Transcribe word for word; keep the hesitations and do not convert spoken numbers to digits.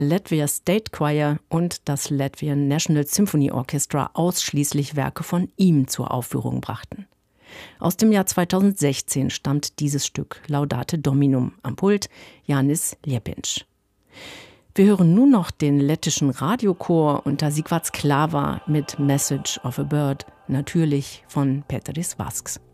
Latvia State Choir und das Latvian National Symphony Orchestra ausschließlich Werke von ihm zur Aufführung brachten. Aus dem Jahr zweitausendsechzehn stammt dieses Stück Laudate Dominum, am Pult Jānis Liepiņš. Wir hören nun noch den lettischen Radiochor unter Sigvards Klava mit Message of a Bird, natürlich von Pēteris Vasks.